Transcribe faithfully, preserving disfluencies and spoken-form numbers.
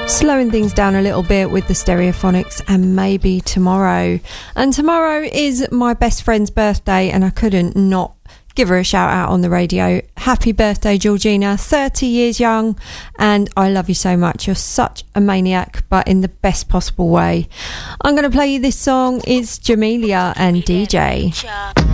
Slowing things down a little bit with the Stereophonics and Maybe Tomorrow. And tomorrow is my best friend's birthday, and I couldn't not give her a shout out on the radio. Happy birthday, Georgina, thirty years young, and I love you so much. You're such a maniac, but in the best possible way. I'm going to play you this song. It's Jamelia and D J.